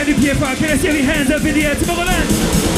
brand new PFR. Can I see your hands up in the air? Tomorrowland.